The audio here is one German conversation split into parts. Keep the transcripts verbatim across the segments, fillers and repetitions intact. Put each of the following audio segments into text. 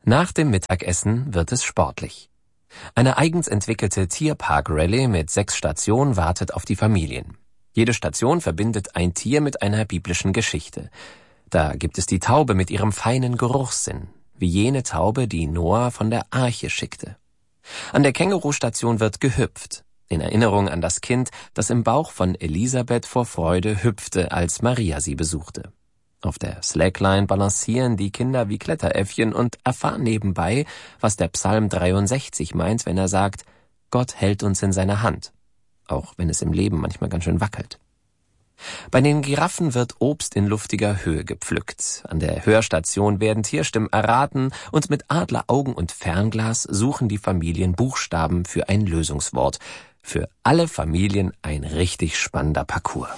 Nach dem Mittagessen wird es sportlich. Eine eigens entwickelte Tierpark-Rallye mit sechs Stationen wartet auf die Familien. Jede Station verbindet ein Tier mit einer biblischen Geschichte. Da gibt es die Taube mit ihrem feinen Geruchssinn, wie jene Taube, die Noah von der Arche schickte. An der Kängurustation wird gehüpft, in Erinnerung an das Kind, das im Bauch von Elisabeth vor Freude hüpfte, als Maria sie besuchte. Auf der Slackline balancieren die Kinder wie Kletteräffchen und erfahren nebenbei, was der Psalm dreiundsechzig meint, wenn er sagt, Gott hält uns in seiner Hand, auch wenn es im Leben manchmal ganz schön wackelt. Bei den Giraffen wird Obst in luftiger Höhe gepflückt. An der Hörstation werden Tierstimmen erraten und mit Adleraugen und Fernglas suchen die Familien Buchstaben für ein Lösungswort. Für alle Familien ein richtig spannender Parcours.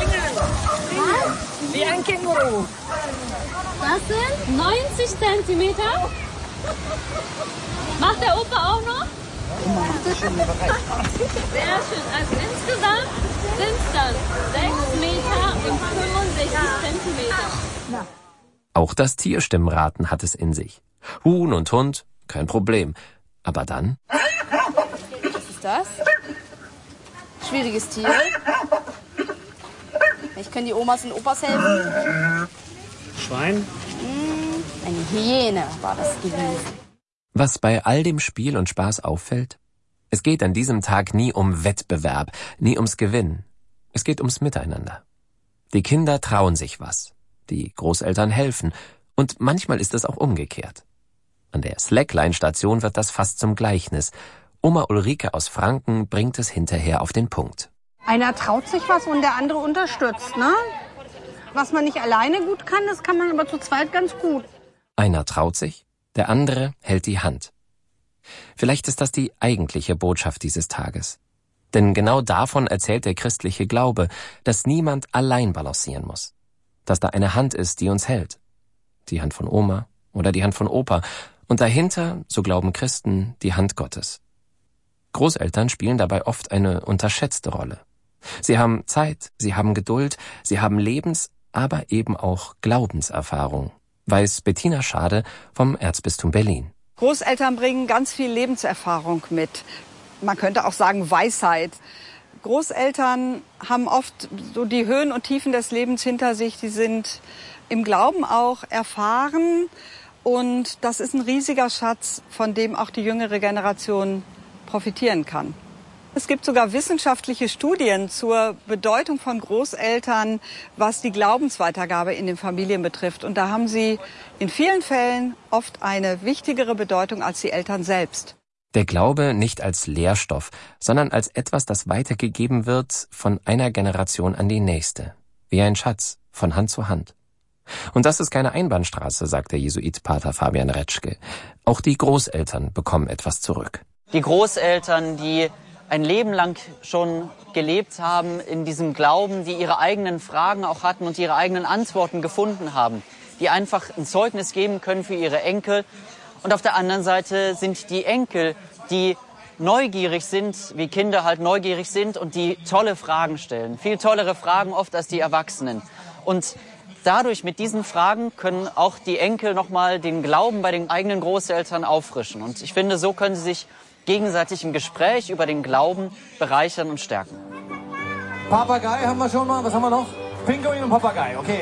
Wie ein Känguru. Das sind neunzig Zentimeter. Macht der Opa auch noch? Sehr schön. Also insgesamt sind es dann sechs Meter und fünfundsechzig Zentimeter. Auch das Tierstimmenraten hat es in sich. Huhn und Hund, kein Problem. Aber dann... Was ist das? Schwieriges Tier. Ich kann die Omas und Opas helfen. Schwein? Eine Hyäne war das gewesen. Was bei all dem Spiel und Spaß auffällt? Es geht an diesem Tag nie um Wettbewerb, nie ums Gewinnen. Es geht ums Miteinander. Die Kinder trauen sich was. Die Großeltern helfen. Und manchmal ist es auch umgekehrt. An der Slackline-Station wird das fast zum Gleichnis. Oma Ulrike aus Franken bringt es hinterher auf den Punkt. Einer traut sich was und der andere unterstützt, ne? Was man nicht alleine gut kann, das kann man aber zu zweit ganz gut. Einer traut sich, der andere hält die Hand. Vielleicht ist das die eigentliche Botschaft dieses Tages. Denn genau davon erzählt der christliche Glaube, dass niemand allein balancieren muss. Dass da eine Hand ist, die uns hält. Die Hand von Oma oder die Hand von Opa. Und dahinter, so glauben Christen, die Hand Gottes. Großeltern spielen dabei oft eine unterschätzte Rolle. Sie haben Zeit, sie haben Geduld, sie haben Lebens-, aber eben auch Glaubenserfahrung, weiß Bettina Schade vom Erzbistum Berlin. Großeltern bringen ganz viel Lebenserfahrung mit. Man könnte auch sagen Weisheit. Großeltern haben oft so die Höhen und Tiefen des Lebens hinter sich. Die sind im Glauben auch erfahren. Und das ist ein riesiger Schatz, von dem auch die jüngere Generation profitieren kann. Es gibt sogar wissenschaftliche Studien zur Bedeutung von Großeltern, was die Glaubensweitergabe in den Familien betrifft. Und da haben sie in vielen Fällen oft eine wichtigere Bedeutung als die Eltern selbst. Der Glaube nicht als Lehrstoff, sondern als etwas, das weitergegeben wird von einer Generation an die nächste. Wie ein Schatz, von Hand zu Hand. Und das ist keine Einbahnstraße, sagt der Jesuit Pater Fabian Retschke. Auch die Großeltern bekommen etwas zurück. Die Großeltern, die ein Leben lang schon gelebt haben in diesem Glauben, die ihre eigenen Fragen auch hatten und ihre eigenen Antworten gefunden haben, die einfach ein Zeugnis geben können für ihre Enkel. Und auf der anderen Seite sind die Enkel, die neugierig sind, wie Kinder halt neugierig sind und die tolle Fragen stellen. Viel tollere Fragen oft als die Erwachsenen. Und dadurch, mit diesen Fragen, können auch die Enkel nochmal den Glauben bei den eigenen Großeltern auffrischen. Und ich finde, so können sie sich gegenseitig im Gespräch über den Glauben bereichern und stärken. Papagei haben wir schon mal. Was haben wir noch? Pinguin und Papagei. Okay.